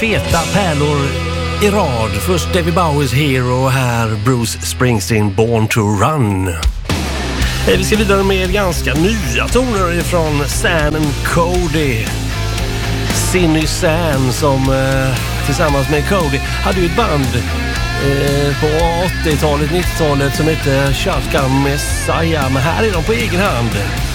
Feta pärlor i rad. Först David Bowies Hero, här Bruce Springsteen Born to Run. Vi ska vidare med ganska nya toner ifrån San and Cody. Cindy San som tillsammans med Cody hade ju ett band på 80-talet, 90-talet som hette Shotgun Messiah. Men här är de på egen hand.